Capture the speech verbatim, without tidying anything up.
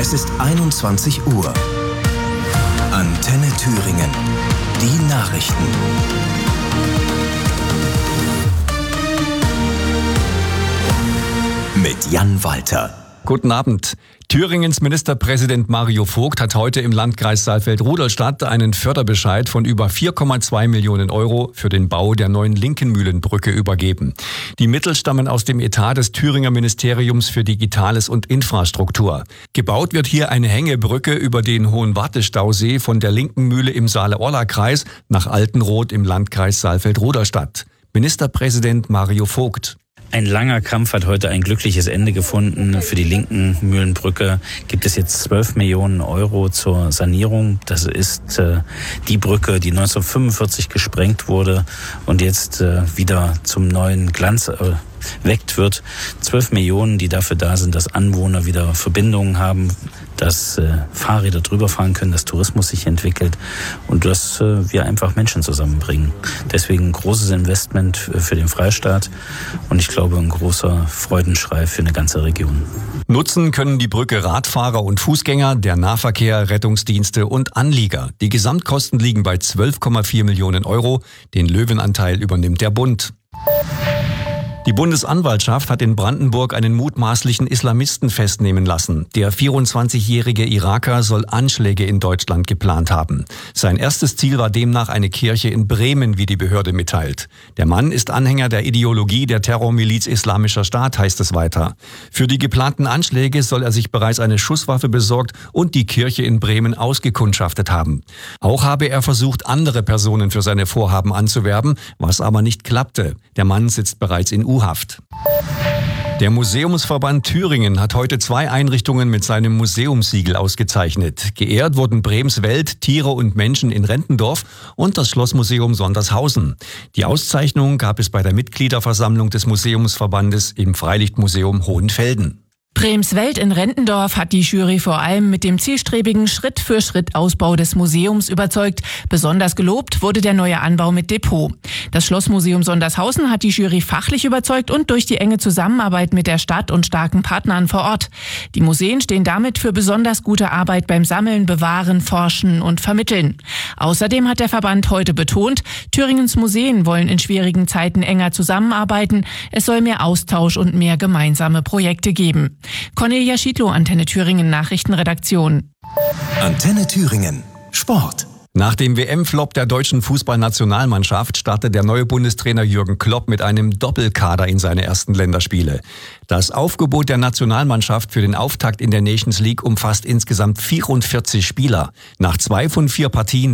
Es ist einundzwanzig Uhr. Antenne Thüringen. Die Nachrichten. Mit Jan Walter. Guten Abend. Thüringens Ministerpräsident Mario Vogt hat heute im Landkreis Saalfeld-Rudolstadt einen Förderbescheid von über vier Komma zwei Millionen Euro für den Bau der neuen Linkenmühlenbrücke übergeben. Die Mittel stammen aus dem Etat des Thüringer Ministeriums für Digitales und Infrastruktur. Gebaut wird hier eine Hängebrücke über den Hohenwarte-Stausee von der Linkenmühle im Saale-Orla-Kreis nach Altenroth im Landkreis Saalfeld-Rudolstadt. Ministerpräsident Mario Vogt. Ein langer Kampf hat heute ein glückliches Ende gefunden. Für die Linkenmühlenbrücke gibt es jetzt zwölf Millionen Euro zur Sanierung. Das ist äh, die Brücke, die neunzehnhundertfünfundvierzig gesprengt wurde und jetzt äh, wieder zum neuen Glanz äh, weckt wird. Zwölf Millionen, die dafür da sind, dass Anwohner wieder Verbindungen haben, dass äh, Fahrräder drüber fahren können, dass Tourismus sich entwickelt und dass äh, wir einfach Menschen zusammenbringen. Deswegen ein großes Investment für den Freistaat und ich glaube ein großer Freudenschrei für eine ganze Region. Nutzen können die Brücke Radfahrer und Fußgänger, der Nahverkehr, Rettungsdienste und Anlieger. Die Gesamtkosten liegen bei zwölf Komma vier Millionen Euro. Den Löwenanteil übernimmt der Bund. Die Bundesanwaltschaft hat in Brandenburg einen mutmaßlichen Islamisten festnehmen lassen. Der vierundzwanzigjährige Iraker soll Anschläge in Deutschland geplant haben. Sein erstes Ziel war demnach eine Kirche in Bremen, wie die Behörde mitteilt. Der Mann ist Anhänger der Ideologie der Terrormiliz Islamischer Staat, heißt es weiter. Für die geplanten Anschläge soll er sich bereits eine Schusswaffe besorgt und die Kirche in Bremen ausgekundschaftet haben. Auch habe er versucht, andere Personen für seine Vorhaben anzuwerben, was aber nicht klappte. Der Mann sitzt bereits in U-Haft. Der Museumsverband Thüringen hat heute zwei Einrichtungen mit seinem Museumssiegel ausgezeichnet. Geehrt wurden Brems Welt, Tiere und Menschen in Rentendorf und das Schlossmuseum Sondershausen. Die Auszeichnung gab es bei der Mitgliederversammlung des Museumsverbandes im Freilichtmuseum Hohenfelden. Brems Welt in Rentendorf hat die Jury vor allem mit dem zielstrebigen Schritt-für-Schritt-Ausbau des Museums überzeugt. Besonders gelobt wurde der neue Anbau mit Depot. Das Schlossmuseum Sondershausen hat die Jury fachlich überzeugt und durch die enge Zusammenarbeit mit der Stadt und starken Partnern vor Ort. Die Museen stehen damit für besonders gute Arbeit beim Sammeln, Bewahren, Forschen und Vermitteln. Außerdem hat der Verband heute betont, Thüringens Museen wollen in schwierigen Zeiten enger zusammenarbeiten. Es soll mehr Austausch und mehr gemeinsame Projekte geben. Cornelia Schiedlow, Antenne Thüringen Nachrichtenredaktion. Antenne Thüringen Sport. Nach dem W M-Flop der deutschen Fußballnationalmannschaft startet der neue Bundestrainer Jürgen Klopp mit einem Doppelkader in seine ersten Länderspiele. Das Aufgebot der Nationalmannschaft für den Auftakt in der Nations League umfasst insgesamt vierundvierzig Spieler. Nach zwei von vier Partien